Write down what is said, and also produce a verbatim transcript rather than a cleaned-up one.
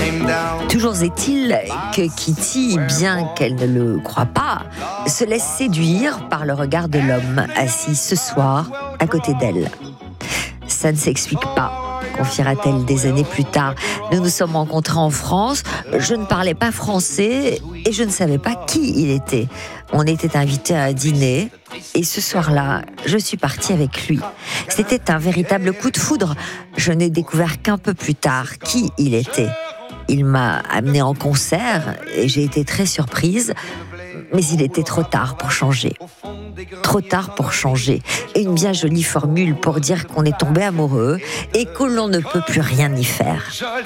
Toujours est-il que Kitty, bien qu'elle ne le croie pas, se laisse séduire par le regard de l'homme assis ce soir à côté d'elle. Ça ne s'explique pas, confiera-t-elle des années plus tard. Nous nous sommes rencontrés en France, je ne parlais pas français et je ne savais pas qui il était. On était invités à un dîner et ce soir-là, je suis partie avec lui. C'était un véritable coup de foudre. Je n'ai découvert qu'un peu plus tard qui il était. Il m'a amenée en concert et j'ai été très surprise, mais il était trop tard pour changer. Trop tard pour changer. Une bien jolie formule pour dire qu'on est tombé amoureux et que l'on ne peut plus rien y faire.